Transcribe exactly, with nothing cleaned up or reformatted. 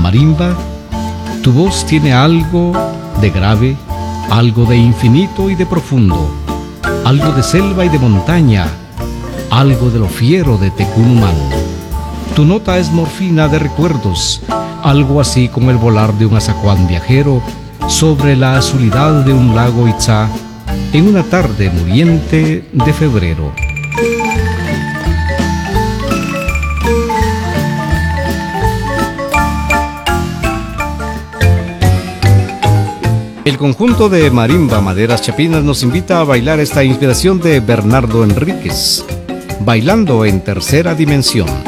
marimba, tu voz tiene algo de grave, algo de infinito y de profundo, algo de selva y de montaña, algo de lo fiero de Tecunumán. Tu nota es morfina de recuerdos, algo así como el volar de un azacuán viajero sobre la azulidad de un lago Itzá en una tarde muriente de febrero. El conjunto de Marimba Maderas Chapinas nos invita a bailar esta inspiración de Bernardo Enríquez, Bailando en Tercera Dimensión.